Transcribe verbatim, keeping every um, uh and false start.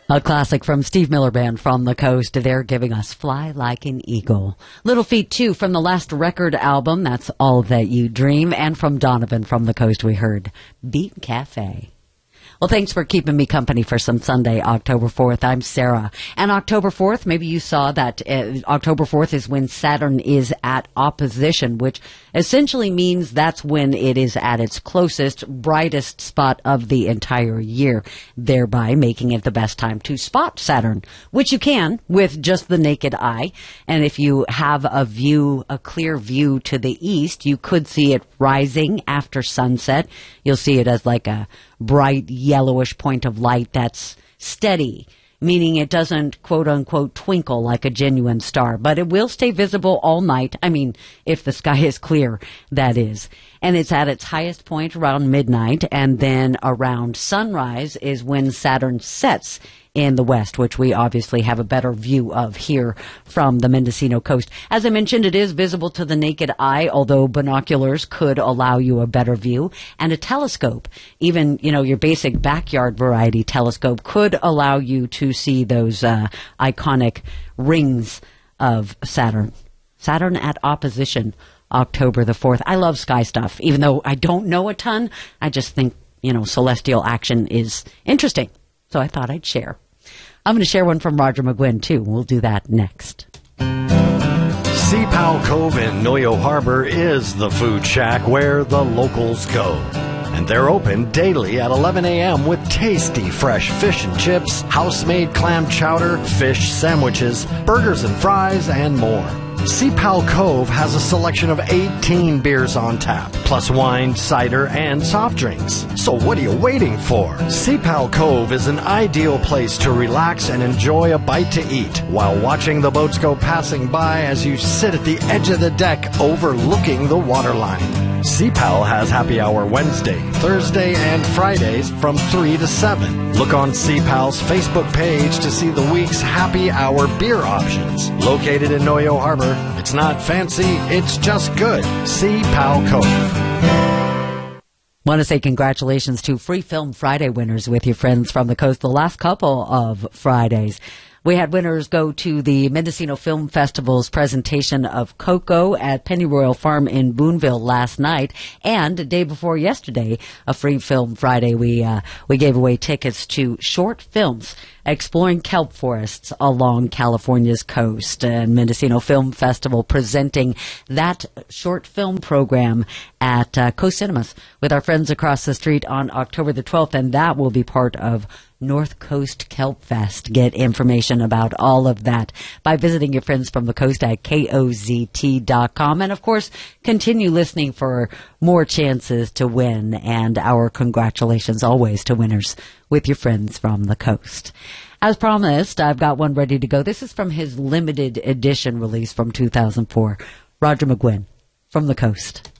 A classic from Steve Miller Band from the Coast. They're giving us Fly Like an Eagle. Little Feat two from the last record album, that's All That You Dream. And from Donovan from the Coast, we heard Beat Cafe. Well, thanks for keeping me company for some Sunday, October fourth. I'm Sarah. And October fourth, maybe you saw that uh, October fourth is when Saturn is at opposition, which essentially means that's when it is at its closest, brightest spot of the entire year, thereby making it the best time to spot Saturn, which you can with just the naked eye. And if you have a view, a clear view to the east, you could see it rising after sunset. You'll see it as like a bright yellowish point of light that's steady, meaning it doesn't quote unquote twinkle like a genuine star, but it will stay visible all night. I mean, if the sky is clear, that is. And it's at its highest point around midnight, and then around sunrise is when Saturn sets in the west, which we obviously have a better view of here from the Mendocino coast. As I mentioned, it is visible to the naked eye, although binoculars could allow you a better view. And a telescope, even, you know, your basic backyard variety telescope, could allow you to see those uh, iconic rings of Saturn. Saturn at opposition, October the fourth. I love sky stuff. Even though I don't know a ton, I just think, you know, celestial action is interesting. So I thought I'd share. I'm going to share one from Roger McGuinn, too. We'll do that next. Sea Pow Cove in Noyo Harbor is the food shack where the locals go. And they're open daily at eleven a.m. with tasty fresh fish and chips, house-made clam chowder, fish sandwiches, burgers and fries, and more. Sea Pow Cove has a selection of eighteen beers on tap, plus wine, cider, and soft drinks. So what are you waiting for? Sea Pow Cove is an ideal place to relax and enjoy a bite to eat while watching the boats go passing by as you sit at the edge of the deck overlooking the waterline. Sea Pow has happy hour Wednesday, Thursday, and Fridays from three to seven. Look on Sea Pow's Facebook page to see the week's happy hour beer options. Located in Noyo Harbor, it's not fancy, it's just good. Sea Pow Cove. Want to say congratulations to Free Film Friday winners with your friends from the coast the last couple of Fridays. We had winners go to the Mendocino Film Festival's presentation of Coco at Pennyroyal Farm in Boonville last night, and the day before yesterday, a Free Film Friday, we uh, we gave away tickets to short films exploring kelp forests along California's coast. And Mendocino Film Festival presenting that short film program at uh, Coast Cinemas with our friends across the street on October the twelfth, and that will be part of North Coast Kelp Fest. Get information about all of that by visiting your friends from the coast at K O Z T dot com. And of course, continue listening for more chances to win, and our congratulations always to winners with your friends from the coast. As promised, I've got one ready to go. This is from his limited edition release from two thousand four. Roger McGuinn from the coast.